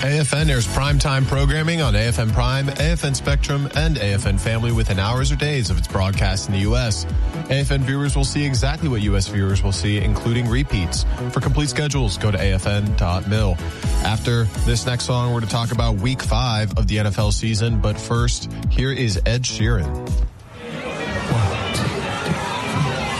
AFN airs primetime programming on AFN Prime, AFN Spectrum, and AFN Family within hours or days of its broadcast in the U.S. AFN viewers will see exactly what U.S. viewers will see, including repeats. For complete schedules, go to afn.mil. After this next song, we're going to talk about Week 5 of the NFL season, but first, here is Ed Sheeran.